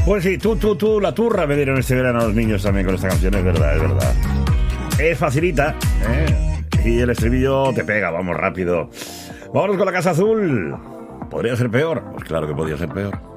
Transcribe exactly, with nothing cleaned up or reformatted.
Pues sí, tú, tú, tú, la turra me dieron este verano a los niños también con esta canción, es verdad, es verdad. Es facilita, ¿eh? Y el estribillo te pega, vamos rápido. Vámonos con la Casa Azul. ¿Podría ser peor? Pues claro que podría ser peor.